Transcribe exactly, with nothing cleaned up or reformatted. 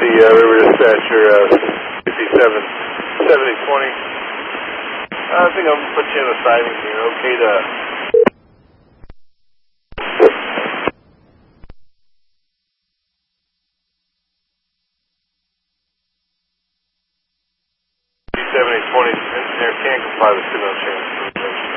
Taxi, uh, River Dispatcher, uh, fifty-seven seventy twenty. I think I'm going to put you in a siding here, okay to... seventy twenty, engineer can't comply with signal chain.